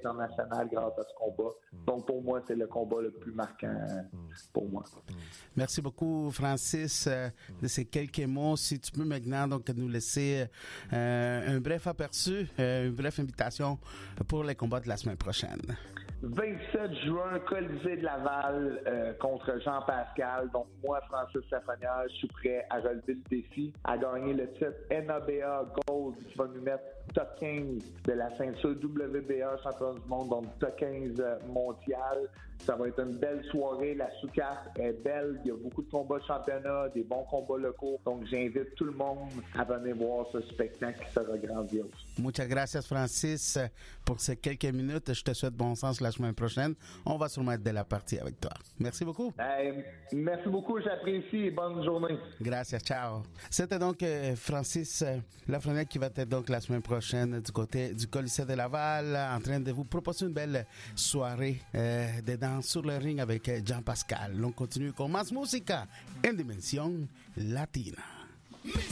international grâce à ce combat. Donc, pour moi, c'est le combat le plus marquant pour moi. Merci beaucoup, Francis, de ces quelques mots. Si tu peux maintenant donc nous laisser un bref aperçu, une brève invitation pour les combats de la semaine prochaine. 27 juin, Colisée de Laval contre Jean Pascal. Donc, moi, Francis Lafrenière, je suis prêt à relever le défi, à gagner le titre NABA Gold qui va nous mettre top 15 de la ceinture WBA champion du monde, donc top 15 mondial. Ça va être une belle soirée. La sous-carte est belle. Il y a beaucoup de combats de championnat, des bons combats locaux. Donc, j'invite tout le monde à venir voir ce spectacle qui sera grandiose. Muchas gracias, Francis, pour ces quelques minutes. Je te souhaite bon sens la semaine prochaine. On va sûrement être de la partie avec toi. Merci beaucoup. Merci beaucoup. J'apprécie et bonne journée. Gracias. Ciao. C'était donc Francis Lafrenière qui va être donc la semaine prochaine du côté du Colisée de Laval en train de vous proposer une belle soirée de danse sur le ring avec Jean Pascal. On continue con más música en Dimensión Latina.